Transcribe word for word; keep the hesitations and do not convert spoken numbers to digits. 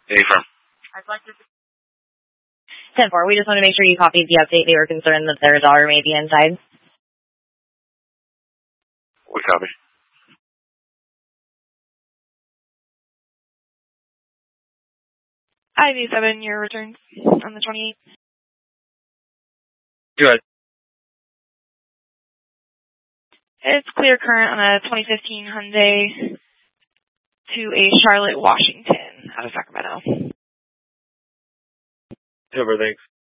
Hey, from ten four, we just want to make sure you copied the update. They were concerned that their daughter may be inside. We copy. I V seven, your returns on the twenty-eighth. Good. It's clear current on a twenty fifteen Hyundai to a Charlotte, Washington, out of Sacramento. Super, thanks.